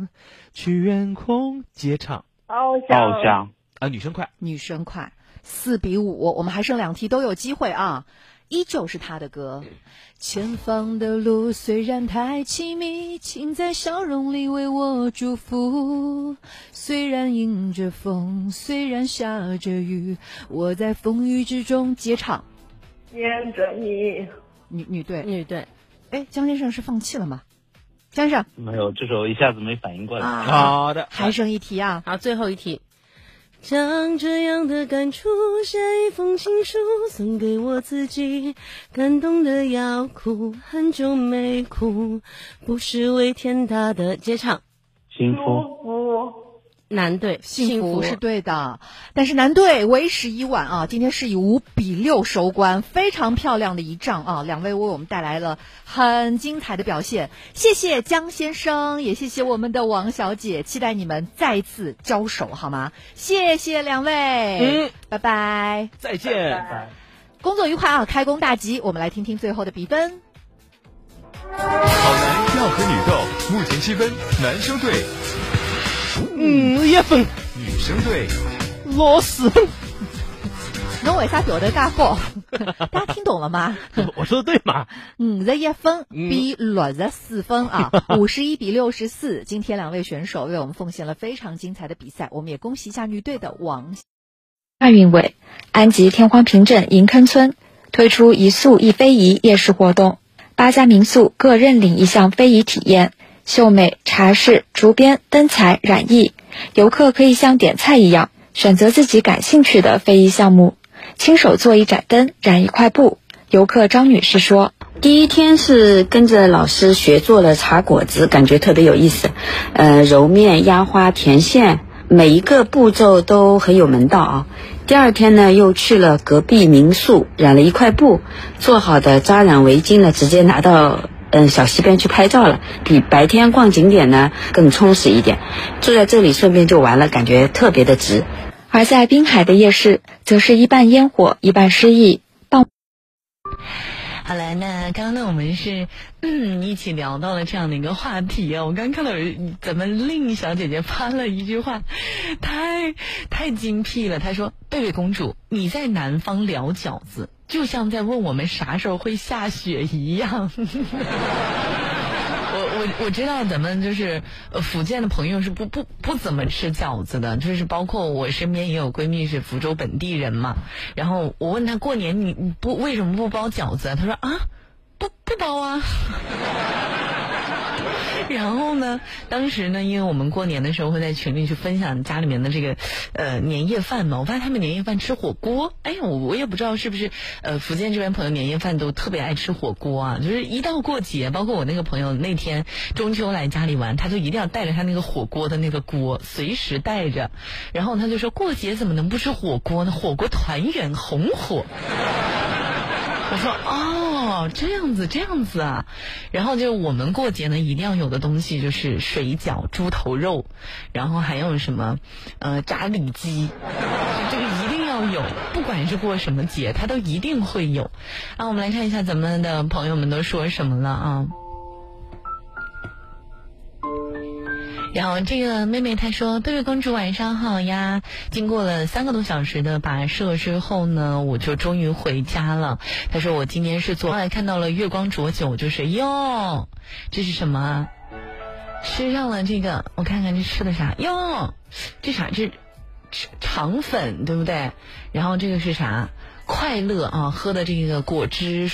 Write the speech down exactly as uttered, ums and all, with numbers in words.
想去远空接唱。 翱翔， 翱翔啊，女生快， 女生快，四比五，我们还剩两题都有机会啊。依旧是他的歌。前方的路虽然太凄迷，请在笑容里为我祝福。虽然迎着风，虽然下着雨，我在风雨之中接唱。 念着你， 女女队， 女队。 哎，江先生是放弃了吗？江先生没有，这首一下子没反应过来。 啊， 好的， 还剩一题啊。 好，最后一题。将这样的感触写一封情书送给我自己，感动的要哭，很久没哭，不是为天大的接唱。 幸福， 祝福， 男队幸福是对的，但是男队为时已晚啊！今天是以五比六收官，非常漂亮的一仗啊！两位为我们带来了很精彩的表现，谢谢江先生，也谢谢我们的王小姐，期待你们再次交手好吗？谢谢两位， 嗯， 拜拜， 再见。 拜拜。 工作愉快啊！开工大吉，我们来听听最后的比分。 好男调和女斗，目前积分男生队嗯，一分， 女生队六十分。 侬为啥表得介好？大家听懂了吗？ 我说的对吗？ 五十一分比六十四分啊，五十一比六十四。今天两位选手为我们奉献了非常精彩的比赛，我们也恭喜一下女队的王。 亚运委安吉天荒坪镇银坑村推出一宿一非遗夜市活动，八家民宿各认领一项非遗体验，绣美、茶室、竹编、灯彩、染艺，游客可以像点菜一样选择自己感兴趣的非遗项目，亲手做一盏灯，染一块布。游客张女士说， 第一天是跟着老师学做了茶果子，感觉特别有意思，呃，揉面、压花、填线，每一个步骤都很有门道啊。第二天呢，又去了隔壁民宿，染了一块布，做好的扎染围巾呢，直接拿到嗯小溪边去拍照了，比白天逛景点呢更充实一点。住在这里顺便就完了，感觉特别的值。 而在滨海的夜市，则是一半烟火，一半诗意。 好了，那刚刚呢，我们是嗯一起聊到了这样的一个话题啊。我刚看到有咱们令小姐姐发了一句话，太太精辟了。她说：“贝贝公主，你在南方聊饺子，就像在问我们啥时候会下雪一样。”我我我知道咱们就是呃福建的朋友是不不不怎么吃饺子的，就是包括我身边也有闺蜜是福州本地人嘛，然后我问她过年你你不为什么不包饺子啊？她说啊不不包啊。然后呢，当时呢，因为我们过年的时候会在群里去分享家里面的这个呃年夜饭嘛，我发现他们年夜饭吃火锅，哎，我我也不知道是不是呃福建这边朋友年夜饭都特别爱吃火锅啊，就是一到过节，包括我那个朋友那天中秋来家里玩，他就一定要带着他那个火锅的那个锅，随时带着，然后他就说过节怎么能不吃火锅呢？火锅团圆红火。我说哦，这样子这样子啊，然后就我们过节呢一定要有的东西就是水饺、猪头肉，然后还有什么呃炸里脊，这个一定要有，不管是过什么节，它都一定会有。啊，我们来看一下咱们的朋友们都说什么了啊。然后这个妹妹她说：“贝贝公主晚上好呀！经过了三个多小时的跋涉之后呢，我就终于回家了。”她说：“我今天是昨晚看到了月光浊酒，就是哟，这是什么？吃上了这个，我看看这吃的啥哟？这啥？这肠粉对不对？然后这个是啥？快乐啊，喝的这个果汁。”